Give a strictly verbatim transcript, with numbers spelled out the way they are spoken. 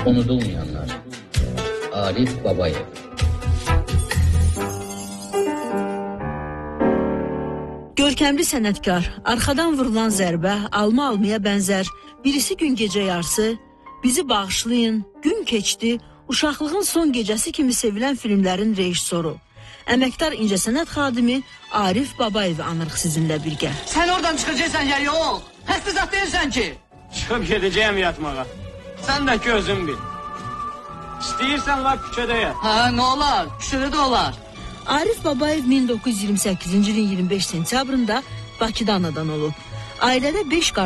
Unudulmayanlar. Arif Babayev. Görkəmli sənətkar, arxadan vurulan zərbə, alma almaya bənzər, birisi gün gecə yarısı, bizi bağışlayın, gün keçdi, uşaqlığın son gecəsi kimi sevilən filmlərin rejissoru, əməkdar incəsənət xadimi Arif Babayevi anırıq sizinlə birgə. Sən oradan çıxacaqsan ya yox, həstə zat deyirsən ki. Çıxıb gedəcəyəm yatmağa. Sən də ki özün bil. İstəyirsən var küçədə yat. Hə, nə olar, küçədə də olar. Arif Babayev min doqquz yüz iyirmi səkkizinci ilin iyirmi beş sentyabrında Bakıda anadan olub. Ailədə beş qardaş